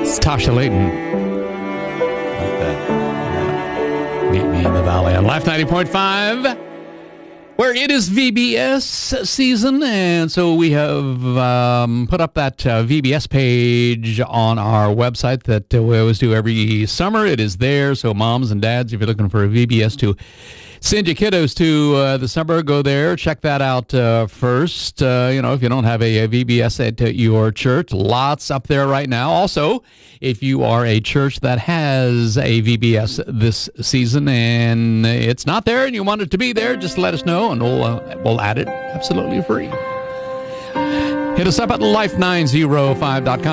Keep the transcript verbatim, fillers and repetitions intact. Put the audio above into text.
Tasha Layton. Like that. Yeah. Meet me in the valley on Life ninety point five, where it is V B S season, and so we have um, put up that uh, V B S page on our website that uh, we always do every summer. It is there, so moms and dads, if you're looking for a V B S to send your kiddos to uh, the summer, go there. Check that out uh, first. Uh, you know, if you don't have a, a V B S at uh, your church, lots up there right now. Also, if you are a church that has a V B S this season and it's not there and you want it to be there, just let us know and we'll, uh, we'll add it absolutely free. Hit us up at life nine oh five dot com.